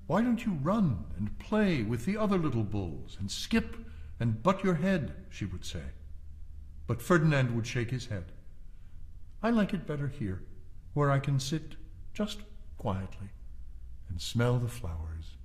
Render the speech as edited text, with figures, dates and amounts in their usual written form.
Why don't you run and play with the other little bulls, and skip and butt your head, she would say. But Ferdinand would shake his head. I like it better here, where I can sit just quietly and smell the flowers